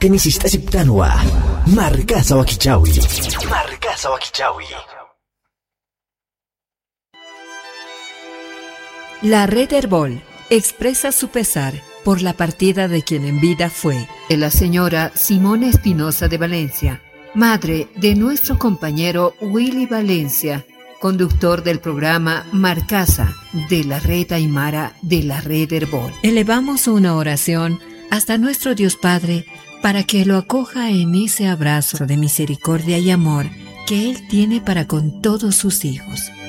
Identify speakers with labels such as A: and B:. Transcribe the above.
A: Tenisista Siptanwa, Marcasa Wakichawi. Marcasa Wakichawi.
B: La Red Herbol expresa su pesar por la partida de quien en vida fue la señora Simona Espinosa de Valencia, madre de nuestro compañero Willy Valencia, conductor del programa Marcasa de la Red Aymara de la Red Herbol. Elevamos una oración hasta nuestro Dios Padre para que lo acoja en ese abrazo de misericordia y amor que Él tiene para con todos sus hijos.